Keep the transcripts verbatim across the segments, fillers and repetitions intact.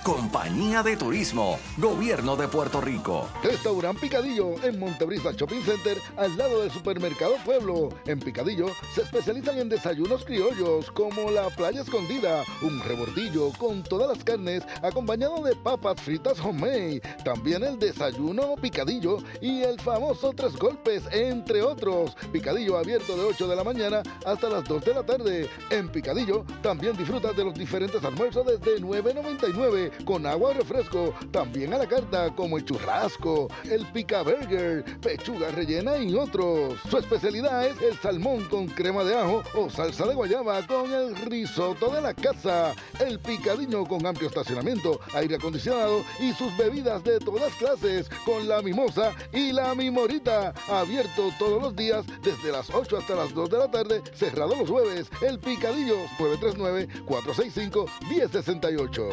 Compañía de Turismo, Gobierno de Puerto Rico. Restaurant Picadillo en Montebrisa Shopping Center, al lado del Supermercado Pueblo. En Picadillo se especializan en desayunos criollos como la playa escondida, un rebordillo con todas las carnes acompañado de papas fritas homemade. También el desayuno picadillo y el famoso tres golpes, entre otros. Picadillo abierto de ocho de la mañana hasta las dos de la tarde. En Picadillo también disfrutas de los diferentes almuerzos desde nueve noventa y nueve con agua o refresco. También a la carta como el churrasco, el pica burger, pechuga rellena y otros. Su especialidad es el salmón con crema de ajo o salsa de guayaba con el risotto de la casa. El Picadillo con amplio estacionamiento, aire acondicionado y sus bebidas de todas clases con la mimosa y la mimorita. Abierto todos los días desde las ocho hasta las dos de la tarde, cerrado los jueves. El Picadillo, nueve tres nueve, cuatro seis cinco, uno cero seis ocho.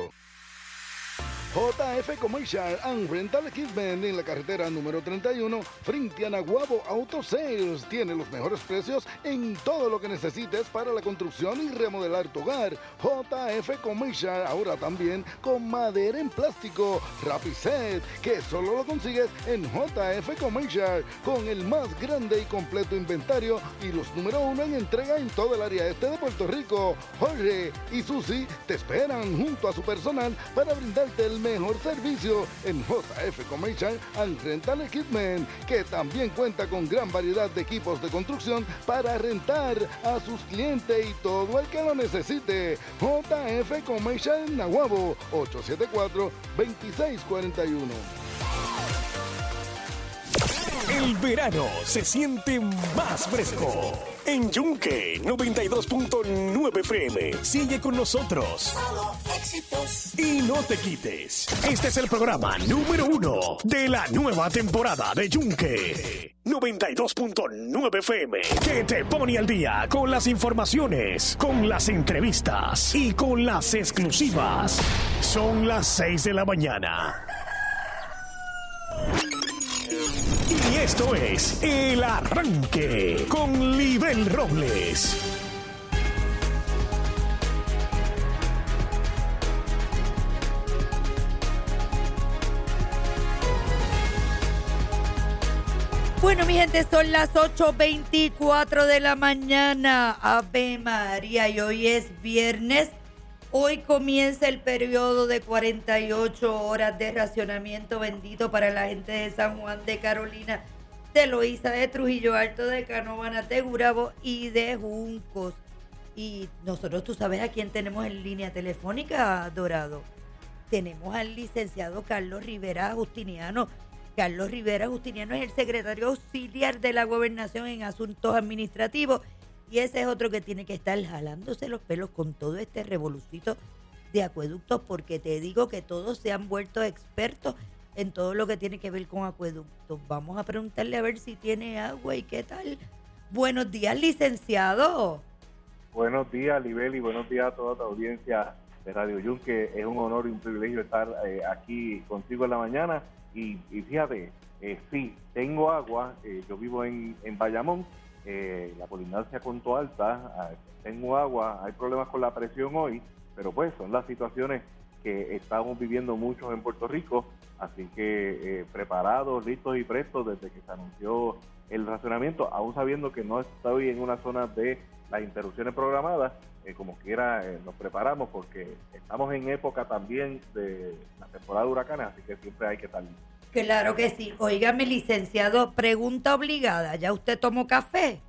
J F Commercial and Rental Equipment en la carretera número treinta y uno, frente a Naguabo Auto Sales. Tiene los mejores precios en todo lo que necesites para la construcción y remodelar tu hogar. J F Commercial, ahora también con madera en plástico. Rapiset, que solo lo consigues en J F Commercial, con el más grande y completo inventario y los número uno en entrega en todo el área este de Puerto Rico. Jorge y Susi te esperan junto a su personal para brindarte el mejor servicio en J F Commercial and Rental Equipment, que también cuenta con gran variedad de equipos de construcción para rentar a sus clientes y todo el que lo necesite. J F Commercial en Naguabo, ocho siete cuatro, dos seis cuatro uno. El verano se siente más fresco. En Yunque noventa y dos punto nueve F M. Sigue con nosotros. Solo éxitos. Y no te quites. Este es el programa número uno de la nueva temporada de Yunque noventa y dos punto nueve F M, que te pone al día con las informaciones, con las entrevistas y con las exclusivas. Son las seis de la mañana. Y esto es El Arranque con Libel Robles. Bueno, mi gente, son las ocho veinticuatro de la mañana. Ave María, y hoy es viernes. Hoy comienza el periodo de cuarenta y ocho horas de racionamiento bendito para la gente de San Juan de Carolina, de Loíza, de Trujillo Alto, de Canóvanas, de Gurabo y de Juncos. Y nosotros, tú sabes a quién tenemos en línea telefónica, Dorado. Tenemos al licenciado Carlos Rivera Justiniano. Carlos Rivera Justiniano es el secretario auxiliar de la Gobernación en Asuntos Administrativos. Y ese es otro que tiene que estar jalándose los pelos con todo este revolucito de acueductos, porque te digo que todos se han vuelto expertos en todo lo que tiene que ver con acueductos. Vamos a preguntarle a ver si tiene agua y qué tal. Buenos días, licenciado. Buenos días, Libel, y buenos días a toda tu audiencia de Radio Yunque. Es un honor y un privilegio estar eh, aquí contigo en la mañana. Y, y fíjate, eh, sí, tengo agua. Eh, yo vivo en, en Bayamón. Eh, la colindancia Conto Alta, eh, tengo agua, hay problemas con la presión hoy, pero pues son las situaciones que estamos viviendo muchos en Puerto Rico, así que eh, preparados, listos y prestos desde que se anunció el racionamiento, aún sabiendo que no estoy en una zona de las interrupciones programadas, eh, como quiera eh, nos preparamos porque estamos en época también de la temporada de huracanes, así que siempre hay que estar listos. Claro que sí. Óigame, licenciado, pregunta obligada. ¿Ya usted tomó café?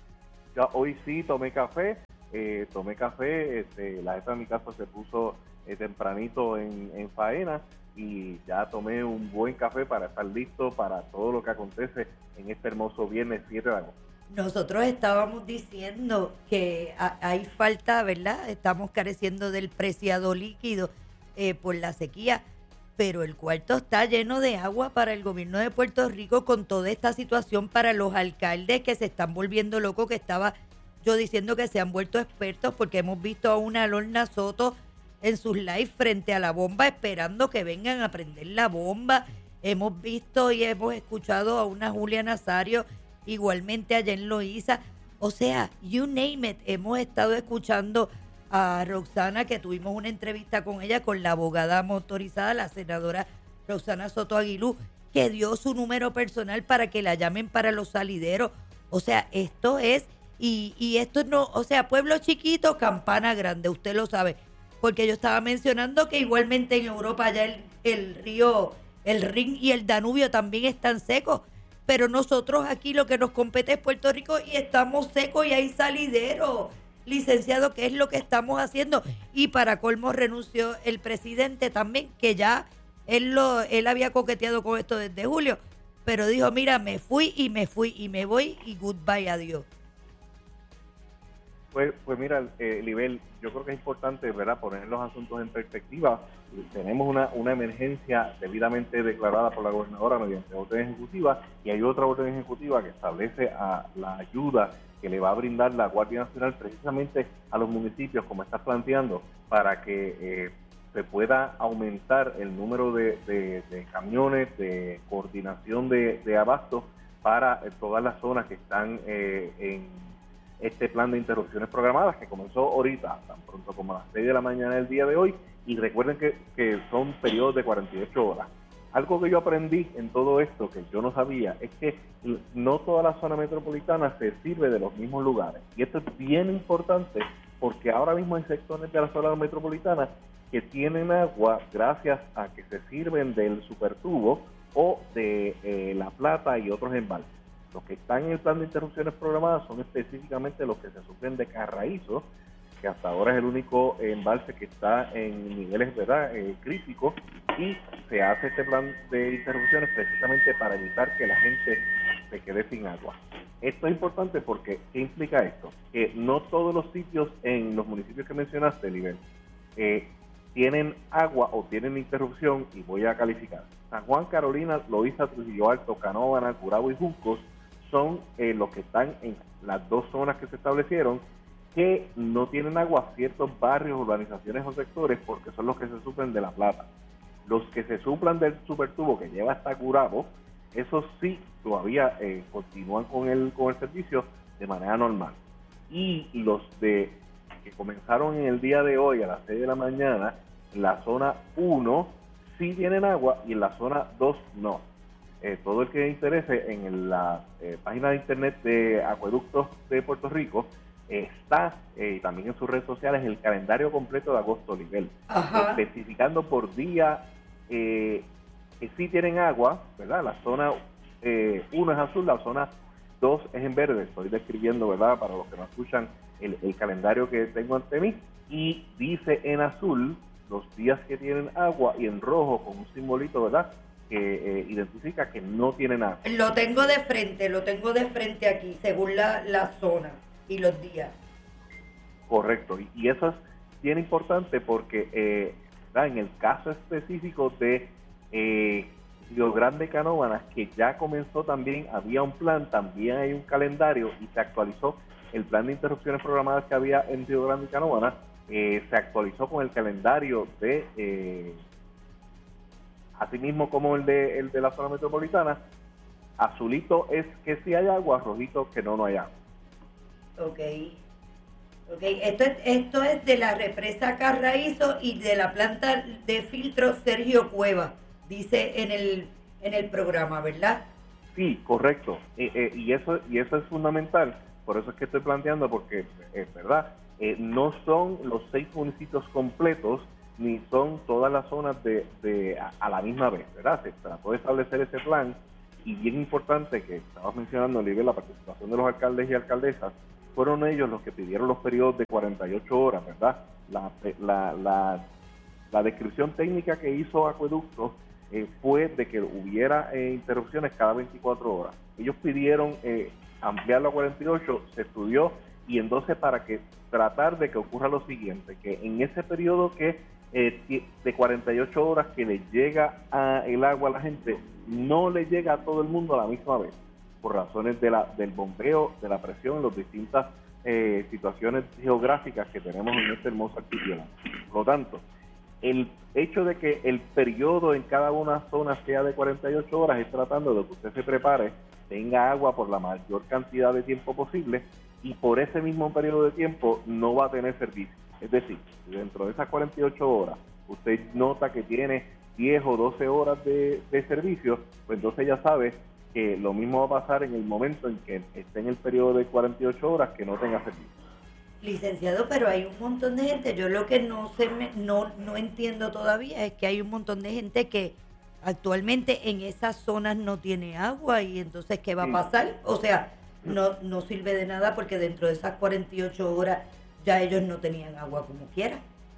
Ya hoy sí tomé café, eh, tomé café, este, la jefa de mi casa se puso eh, tempranito en, en faena y ya tomé un buen café para estar listo para todo lo que acontece en este hermoso viernes siete de agosto. Nosotros estábamos diciendo que hay falta, ¿verdad? Estamos careciendo del preciado líquido eh, por la sequía. Pero el cuarto está lleno de agua para el gobierno de Puerto Rico con toda esta situación para los alcaldes que se están volviendo locos, que estaba yo diciendo que se han vuelto expertos porque hemos visto a una Lorna Soto en sus live frente a la bomba esperando que vengan a prender la bomba. Hemos visto y hemos escuchado a una Julia Nazario igualmente allá en Loíza. O sea, you name it, hemos estado escuchando a Roxana, que tuvimos una entrevista con ella, con la abogada motorizada, la senadora Roxana Soto Aguilú, que dio su número personal para que la llamen para los salideros. O sea, esto es, y, y esto no, o sea, pueblo chiquito, campana grande, usted lo sabe. Porque yo estaba mencionando que igualmente en Europa ya el, el río, el Rin y el Danubio también están secos. Pero nosotros aquí lo que nos compete es Puerto Rico y estamos secos y hay salideros. Licenciado, ¿qué es lo que estamos haciendo? Y para colmo renunció el presidente también, que ya él lo él había coqueteado con esto desde julio, pero dijo, mira, me fui y me fui y me voy y goodbye, adiós. Pues, pues mira, eh, Libel, yo creo que es importante, ¿verdad?, poner los asuntos en perspectiva. Tenemos una, una emergencia debidamente declarada por la gobernadora mediante orden ejecutiva, y hay otra orden ejecutiva que establece a la ayuda que le va a brindar la Guardia Nacional precisamente a los municipios, como estás planteando, para que eh, se pueda aumentar el número de, de, de camiones, de coordinación de, de abasto para eh, todas las zonas que están eh, en este plan de interrupciones programadas, que comenzó ahorita, tan pronto como a las seis de la mañana del día de hoy, y recuerden que, que son periodos de cuarenta y ocho horas. Algo que yo aprendí en todo esto, que yo no sabía, es que no toda la zona metropolitana se sirve de los mismos lugares. Y esto es bien importante, porque ahora mismo hay sectores de la zona metropolitana que tienen agua gracias a que se sirven del supertubo o de eh, La Plata y otros embalses. Los que están en el plan de interrupciones programadas son específicamente los que se suplen de Carraízo, que hasta ahora es el único embalse que está en niveles, ¿verdad?, eh, críticos, y se hace este plan de interrupciones precisamente para evitar que la gente se quede sin agua. Esto es importante porque, ¿qué implica esto? Que no todos los sitios en los municipios que mencionaste, Libel, eh, tienen agua o tienen interrupción, y voy a calificar. San Juan, Carolina, Loíza, Trujillo Alto, Canóvana, Gurabo y Juncos son eh, los que están en las dos zonas que se establecieron, que no tienen agua ciertos barrios, urbanizaciones o sectores, porque son los que se suplen de La Plata. Los que se suplan del supertubo que lleva hasta Gurabo, esos sí todavía eh, continúan con el, con el servicio de manera normal. Y los de que comenzaron en el día de hoy a las seis de la mañana, en la zona uno sí tienen agua y en la zona dos no. Eh, todo el que interese en la eh, página de internet de Acueductos de Puerto Rico, está eh, también en sus redes sociales el calendario completo de agosto, Libel, especificando por día eh, que sí tienen agua, ¿verdad? La zona eh, uno es azul, la zona dos es en verde. Estoy describiendo, ¿verdad?, para los que no escuchan, el, el calendario que tengo ante mí, y dice en azul los días que tienen agua y en rojo con un simbolito, ¿verdad?, que eh, identifica que no tienen agua. Lo tengo de frente, lo tengo de frente aquí, según la, la zona y los días. Correcto, y, y eso es bien importante porque eh, en el caso específico de eh, Río Grande, Canóvanas, que ya comenzó también, había un plan, también hay un calendario y se actualizó el plan de interrupciones programadas que había en Río Grande y Canóvanas, eh, se actualizó con el calendario de, eh, asimismo como el de, el de la zona metropolitana. Azulito es que sí hay agua, rojito que no, no hay agua. Ok, ok, esto es, esto es de la represa Carraízo y de la planta de filtro Sergio Cueva, dice en el en el programa, ¿verdad? Sí, correcto, eh, eh, y eso y eso es fundamental, por eso es que estoy planteando, porque es verdad, eh, no son los seis municipios completos, ni son todas las zonas de, de a, a la misma vez, ¿verdad? Se trató de establecer ese plan, y bien importante que estabas mencionando, Olivia, la participación de los alcaldes y alcaldesas. Fueron ellos los que pidieron los periodos de cuarenta y ocho horas, ¿verdad? La, la, la, la descripción técnica que hizo Acueductos eh, fue de que hubiera eh, interrupciones cada veinticuatro horas. Ellos pidieron eh, ampliarlo a cuarenta y ocho, se estudió, y entonces para que tratar de que ocurra lo siguiente, que en ese periodo que eh, de cuarenta y ocho horas que le llega a el agua a la gente, no le llega a todo el mundo a la misma vez, por razones de la, del bombeo, de la presión, las distintas eh, situaciones geográficas que tenemos en este hermoso archipiélago. Por lo tanto, el hecho de que el periodo en cada una zona sea de cuarenta y ocho horas es tratando de que usted se prepare, tenga agua por la mayor cantidad de tiempo posible, y por ese mismo periodo de tiempo no va a tener servicio. Es decir, si dentro de esas cuarenta y ocho horas usted nota que tiene diez o doce horas de, de servicio, pues entonces ya sabe que lo mismo va a pasar en el momento en que esté en el periodo de cuarenta y ocho horas que no tenga servicio. Licenciado, pero hay un montón de gente, yo lo que no se me, no, no entiendo todavía es que hay un montón de gente que actualmente en esas zonas no tiene agua y entonces ¿qué va a pasar? O sea, no, no sirve de nada porque dentro de esas cuarenta y ocho horas ya ellos no tenían agua como quiera.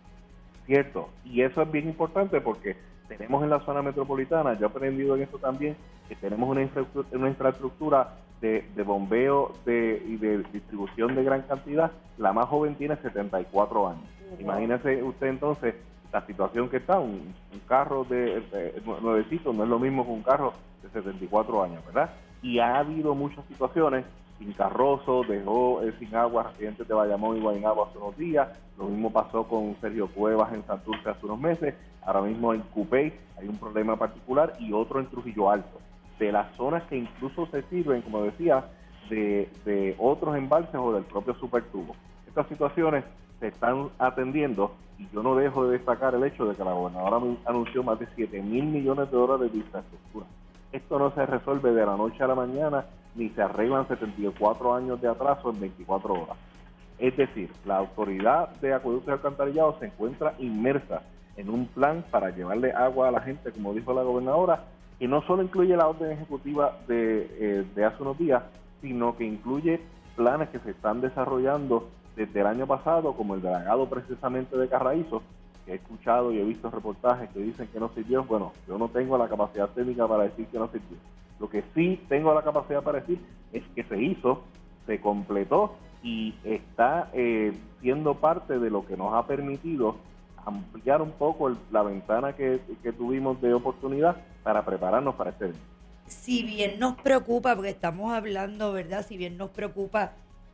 Cierto, y eso es bien importante porque tenemos en la zona metropolitana, yo he aprendido en esto también, que tenemos una infraestructura, una infraestructura de, de bombeo de, y de distribución de gran cantidad. La más joven tiene setenta y cuatro años. Uh-huh. Imagínese usted entonces la situación que está, un, un carro de, de nuevecito no es lo mismo que un carro de setenta y cuatro años, ¿verdad? Y ha habido muchas situaciones. Carrozo dejó eh, sin agua residentes de Bayamón y Guaynabo hace unos días. Lo mismo pasó con Sergio Cuevas en Santurce hace unos meses. Ahora mismo en Cupey hay un problema particular y otro en Trujillo Alto. De las zonas que incluso se sirven, como decía, de, de otros embalses o del propio supertubo. Estas situaciones se están atendiendo y yo no dejo de destacar el hecho de que la gobernadora anunció más de siete mil millones de dólares de infraestructura. Esto no se resuelve de la noche a la mañana ni se arreglan setenta y cuatro años de atraso en veinticuatro horas. Es decir, la autoridad de acueductos y alcantarillados se encuentra inmersa en un plan para llevarle agua a la gente, como dijo la gobernadora, que no solo incluye la orden ejecutiva de, eh, de hace unos días, sino que incluye planes que se están desarrollando desde el año pasado, como el dragado precisamente de Carraízo, que he escuchado y he visto reportajes que dicen que no sirvió. Bueno, yo no tengo la capacidad técnica para decir que no sirvió. Lo que sí tengo la capacidad para decir es que se hizo, se completó y está eh, siendo parte de lo que nos ha permitido ampliar un poco el, la ventana que, que tuvimos de oportunidad para prepararnos para este evento. Si bien nos preocupa, porque estamos hablando, ¿verdad? Si bien nos preocupa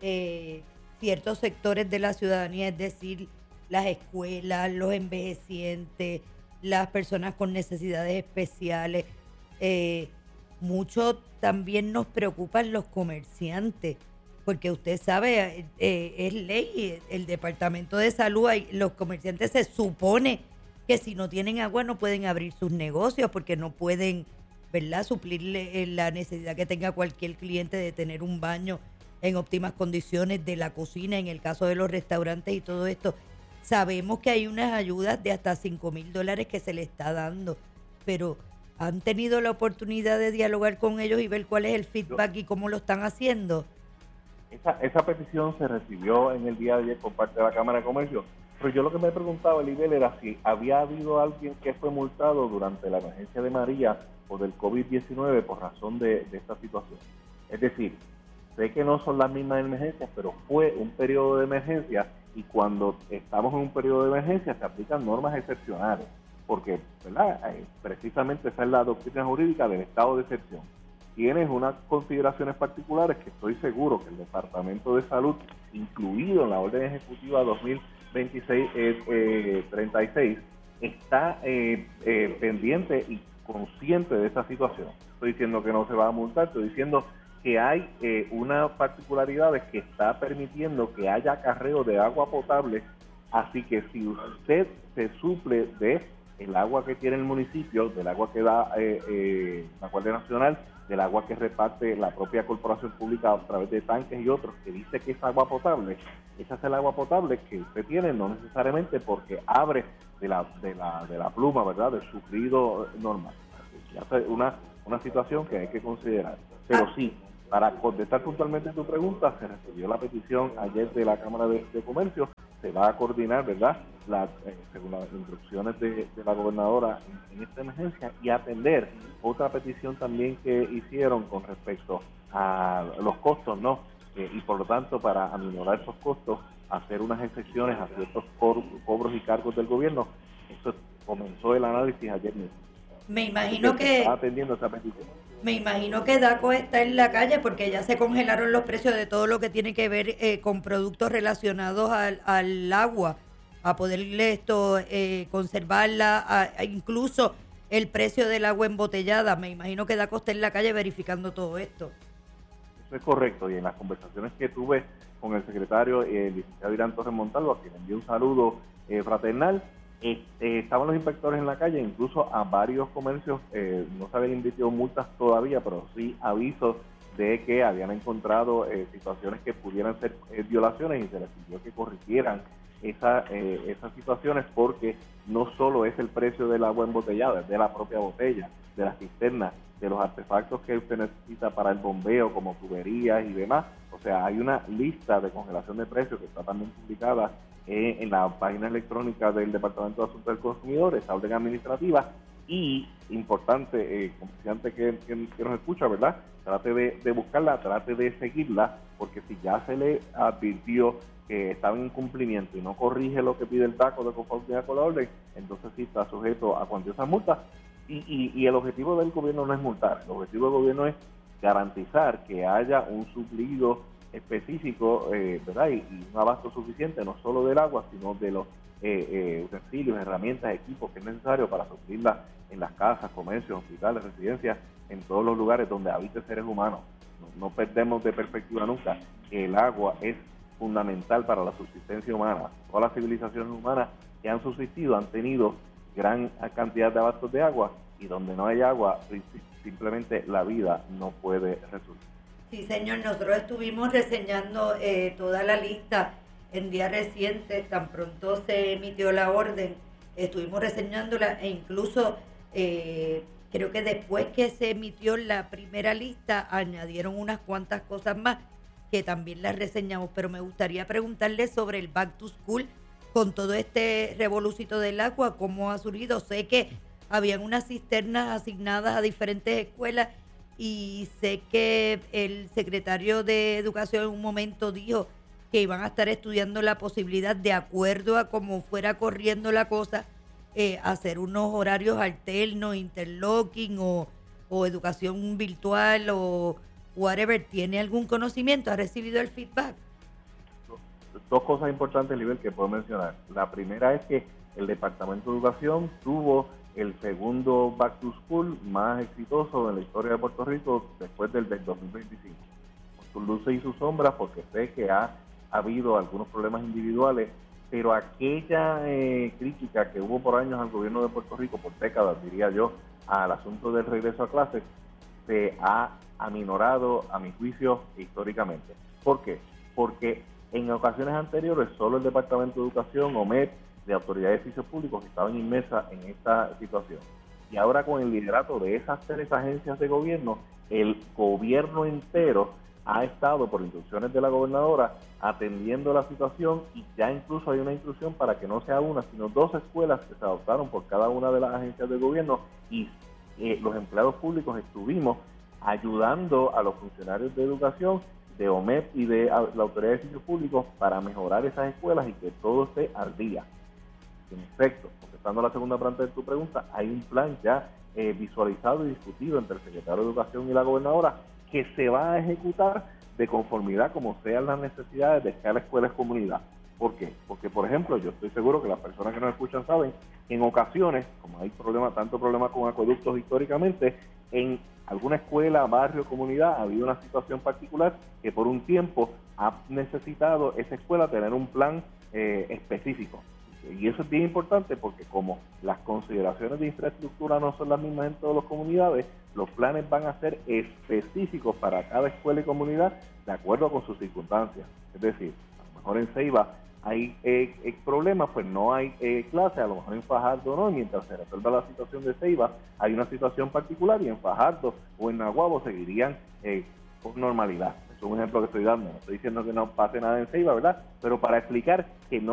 eh, ciertos sectores de la ciudadanía, es decir, las escuelas, los envejecientes, las personas con necesidades especiales, eh, mucho también nos preocupan los comerciantes, porque usted sabe, eh, es ley, el Departamento de Salud, hay, los comerciantes se supone que si no tienen agua no pueden abrir sus negocios porque no pueden, ¿verdad?, suplirle la necesidad que tenga cualquier cliente de tener un baño en óptimas condiciones, de la cocina, en el caso de los restaurantes y todo esto. Sabemos que hay unas ayudas de hasta cinco mil dólares que se le está dando, pero ¿han tenido la oportunidad de dialogar con ellos y ver cuál es el feedback y cómo lo están haciendo? Esa, esa petición se recibió en el día de ayer por parte de la Cámara de Comercio, pero yo lo que me preguntaba, Elibel, era si había habido alguien que fue multado durante la emergencia de María o del COVID diecinueve por razón de, de esta situación. Es decir, sé que no son las mismas emergencias, pero fue un periodo de emergencia y cuando estamos en un periodo de emergencia se aplican normas excepcionales, porque, ¿verdad?, eh, precisamente esa es la doctrina jurídica del estado de excepción. Tienes unas consideraciones particulares que estoy seguro que el Departamento de Salud, incluido en la orden ejecutiva dos mil veintiséis treinta y seis, está eh, eh, pendiente y consciente de esa situación. Estoy diciendo que no se va a multar, estoy diciendo que hay eh, unas particularidades que está permitiendo que haya acarreo de agua potable, así que si usted se suple de el agua que tiene el municipio, del agua que da eh, eh, la Guardia Nacional, del agua que reparte la propia corporación pública a través de tanques y otros, que dice que es agua potable, esa es el agua potable que usted tiene, no necesariamente porque abre de la de la, de la pluma, ¿verdad?, del sufrido normal. Es una, una situación que hay que considerar. Pero sí, para contestar puntualmente tu pregunta, se recibió la petición ayer de la Cámara de, de Comercio, se va a coordinar, ¿verdad?, la, eh, según las instrucciones de, de la gobernadora en, en esta emergencia, y atender otra petición también que hicieron con respecto a los costos, ¿no? Eh, y por lo tanto, para aminorar esos costos, hacer unas excepciones a ciertos co- cobros y cargos del gobierno. Eso comenzó el análisis ayer mismo. Me imagino que... Está atendiendo esa petición. Me imagino que DACO está en la calle porque ya se congelaron los precios de todo lo que tiene que ver eh, con productos relacionados al, al agua, a poderle esto eh, conservarla, a, a incluso el precio del agua embotellada. Me imagino que DACO está en la calle verificando todo esto. Eso es correcto, y en las conversaciones que tuve con el secretario, eh, el licenciado Irán Torres Montalvo, a quien envié un saludo eh, fraternal. Eh, eh, estaban los inspectores en la calle, incluso a varios comercios, eh, no se habían emitido multas todavía, pero sí avisos de que habían encontrado eh, situaciones que pudieran ser eh, violaciones, y se les pidió que corrigieran esa, eh, esas situaciones, porque no solo es el precio del agua embotellada, es de la propia botella, de las cisternas, de los artefactos que usted necesita para el bombeo, como tuberías y demás. O sea, hay una lista de congelación de precios que está también publicada eh, en la página electrónica del Departamento de Asuntos del Consumidor, esa orden administrativa. Y importante, eh, comerciante que, que, que nos escucha, ¿verdad? Trate de, de buscarla, trate de seguirla, porque si ya se le advirtió que estaba en incumplimiento y no corrige lo que pide el T A C O de conformidad con la orden, entonces sí está sujeto a cuantiosas multas. Y, y, y el objetivo del gobierno no es multar, el objetivo del gobierno es garantizar que haya un suplido específico, eh, ¿verdad? Y, y un abasto suficiente, no solo del agua, sino de los eh, eh, utensilios, herramientas, equipos que es necesario para suplirla en las casas, comercios, hospitales, residencias, en todos los lugares donde habiten seres humanos. No, no perdemos de perspectiva nunca que el agua es fundamental para la subsistencia humana. Todas las civilizaciones humanas que han subsistido han tenido gran cantidad de abastos de agua, y donde no hay agua, simplemente la vida no puede resultar. Sí, señor, nosotros estuvimos reseñando eh, toda la lista en días recientes, tan pronto se emitió la orden, estuvimos reseñándola, e incluso eh, creo que después que se emitió la primera lista, añadieron unas cuantas cosas más que también las reseñamos, pero me gustaría preguntarle sobre el Back to School, con todo este revolucito del agua, ¿cómo ha surgido? Sé que habían unas cisternas asignadas a diferentes escuelas, y sé que el secretario de Educación en un momento dijo que iban a estar estudiando la posibilidad, de acuerdo a cómo fuera corriendo la cosa, eh, hacer unos horarios alternos, interlocking o, o educación virtual o whatever. ¿Tiene algún conocimiento? ¿Ha recibido el feedback? Dos cosas importantes, Libel, que puedo mencionar. La primera es que el Departamento de Educación tuvo el segundo Back to School más exitoso en la historia de Puerto Rico después del del dos mil veinticinco. Con sus luces y sus sombras, porque sé que ha, ha habido algunos problemas individuales, pero aquella eh, crítica que hubo por años al gobierno de Puerto Rico, por décadas diría yo, al asunto del regreso a clases, se ha aminorado, a mi juicio, históricamente. ¿Por qué? Porque en ocasiones anteriores solo el Departamento de Educación, O M E P, de Autoridad de Edificios Públicos, estaban inmersas en esta situación. Y ahora, con el liderato de esas tres agencias de gobierno, el gobierno entero ha estado, por instrucciones de la gobernadora, atendiendo la situación, y ya incluso hay una instrucción para que no sea una, sino dos escuelas que se adoptaron por cada una de las agencias del gobierno, y eh, los empleados públicos estuvimos ayudando a los funcionarios de educación, de O M E P y de a, la Autoridad de Edificios Públicos, para mejorar esas escuelas y que todo esté al día. En efecto, contestando la segunda parte de tu pregunta, hay un plan ya eh, visualizado y discutido entre el secretario de Educación y la gobernadora, que se va a ejecutar de conformidad como sean las necesidades de cada escuela es comunidad. ¿Por qué? Porque, por ejemplo, yo estoy seguro que las personas que nos escuchan saben, en ocasiones, como hay problema, tanto problema con acueductos históricamente, en alguna escuela, barrio, comunidad, ha habido una situación particular que por un tiempo ha necesitado esa escuela tener un plan eh, específico. Y eso es bien importante, porque como las consideraciones de infraestructura no son las mismas en todas las comunidades, los planes van a ser específicos para cada escuela y comunidad de acuerdo con sus circunstancias. Es decir, a lo mejor en Ceiba hay eh, eh, problemas, pues no hay eh, clase, a lo mejor en Fajardo no, y mientras se resuelva la situación de Ceiba hay una situación particular, y en Fajardo o en Naguabo seguirían eh, con normalidad. Es un ejemplo que estoy dando, no estoy diciendo que no pase nada en Ceiba, ¿verdad? Pero para explicar que no